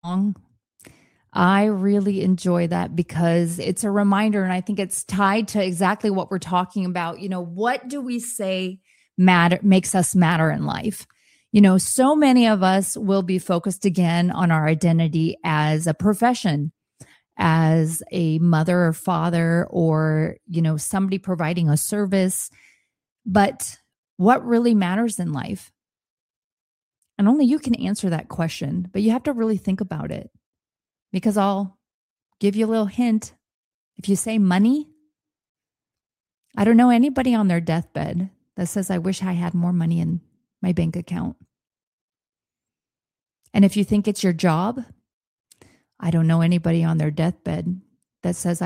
I really enjoy that because it's a reminder, and I think it's tied to exactly what we're talking about. What do we say makes us matter in life? So many of us will be focused again on our identity as a profession, as a mother or father, or, somebody providing a service. But what really matters in life? And only you can answer that question, but you have to really think about it, because I'll give you a little hint. If you say money, I don't know anybody on their deathbed that says, I wish I had more money in my bank account. And if you think it's your job, I don't know anybody on their deathbed that says,